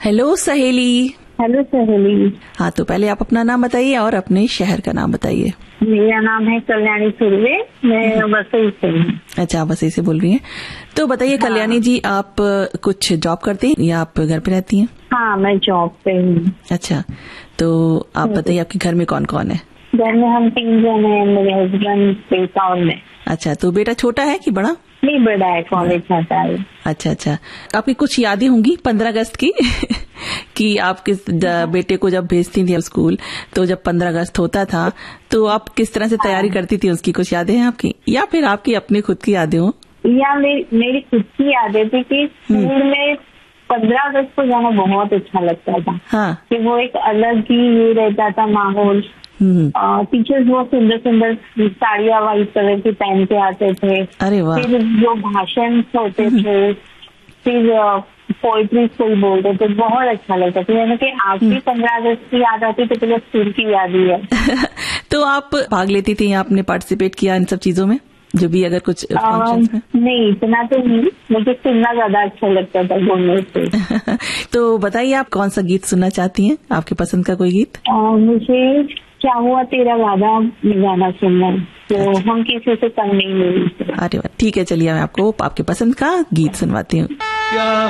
Hello सहेली। Hello सहेली। हाँ, तो पहले आप अपना नाम बताइए और अपने शहर का नाम बताइए। मेरा नाम है कल्याणी सुर्वे, मैं वसई से हूँ। अच्छा, आप वसई से बोल रही हैं। तो बताइए कल्याणी जी, आप कुछ जॉब करती हैं या आप घर पे रहती हैं? हाँ, मैं जॉब पे हूँ। अच्छा, तो आप बताइए आपके घर में कौन कौन है? घर में हम 3 जन हैं, मेरे हस्बैंड, बेटा और मैं। अच्छा, तो बेटा छोटा है कि बड़ा? नहीं, बड़ा है, कॉलेज जाता है। अच्छा, आपकी कुछ यादें होंगी 15 अगस्त की कि आप किस बेटे को जब भेजती थी स्कूल, तो जब 15 अगस्त होता था तो आप किस तरह से तैयारी करती थी, उसकी कुछ यादें हैं आपकी, या फिर आपकी अपनी खुद की यादें हो? या मेरी खुद की यादें थी कि स्कूल में 15 अगस्त को जाना बहुत अच्छा लगता था। हाँ, कि वो एक अलग ही ये रहता था माहौल। टीचर्स बहुत सुंदर सुंदर साड़ियाँ व्हाइट कलर की पहन के आते थे। अरे वाह। फिर जो भाषण होते थे, फिर पोइट्री कोई बोलते थे, बहुत अच्छा लगता था। यानी कि आज भी 15 अगस्त की याद आती तो पहले स्कूल की याद ही है। तो आप भाग लेती थी या आपने पार्टिसिपेट किया इन सब चीजों में, जो भी अगर कुछ फंक्शंस में? नहीं, इतना तो नहीं, मुझे सुनना ज्यादा अच्छा लगता था बोलने से। तो बताइए आप कौन सा गीत सुनना चाहती हैं, आपके पसंद का कोई गीत? मुझे क्या हुआ तेरा वादा गाना सुनना है, तो अच्छा। हम किसी से कम नहीं मिलते। अरे वाह, ठीक है, चलिए मैं आपको आपके पसंद का गीत सुनवाती हूँ।